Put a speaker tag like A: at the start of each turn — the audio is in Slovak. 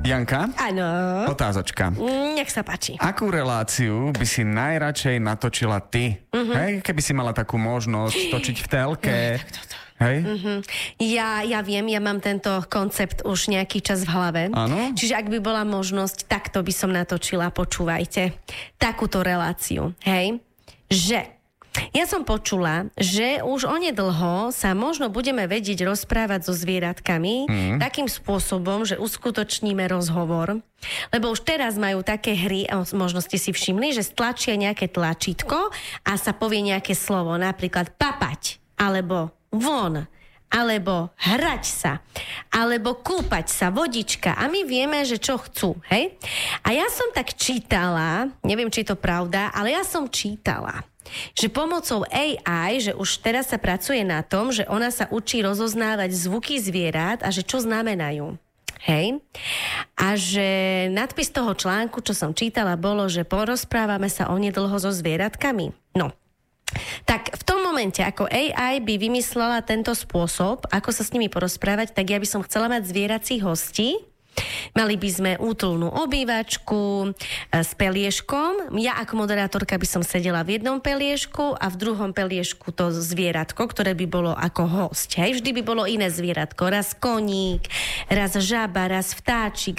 A: Janka?
B: Áno.
A: Otázočka.
B: Nech sa páči.
A: Akú reláciu by si najradšej natočila ty? Hej, keby si mala takú možnosť točiť v telke. Hej?
B: Ja viem, ja mám tento koncept už nejaký čas v hlave.
A: Áno?
B: Čiže ak by bola možnosť, takto by som natočila, počúvajte, takúto reláciu, hej? Že ja som počula, že už onedlho sa možno budeme vedieť rozprávať so zvieratkami takým spôsobom, že uskutočníme rozhovor, lebo už teraz majú také hry, možno ste si všimli, že stlačia nejaké tlačítko a sa povie nejaké slovo, napríklad papať, alebo von, alebo hrať sa, alebo kúpať sa, vodička. A my vieme, že čo chcú, hej? A ja som tak čítala, neviem, či je to pravda, ale ja som čítala, že pomocou AI, že už teraz sa pracuje na tom, že ona sa učí rozoznávať zvuky zvierat a že čo znamenajú. Hej? A že nadpis toho článku, čo som čítala, bolo, že porozprávame sa onedlho so zvieratkami. No. Tak v tom momente, ako AI by vymyslela tento spôsob, ako sa s nimi porozprávať, tak ja by som chcela mať zvieracích hostí. Mali by sme útulnú obývačku s peliežkom. Ja ako moderátorka by som sedela v jednom peliežku a v druhom peliežku to zvieratko, ktoré by bolo ako host. Hej? Vždy by bolo iné zvieratko. Raz koník, raz žaba, raz vtáčik